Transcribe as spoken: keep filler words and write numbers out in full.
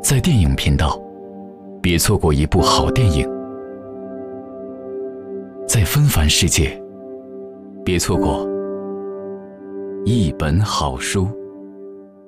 在电影频道，别错过一部好电影；在纷繁世界，别错过一本好书。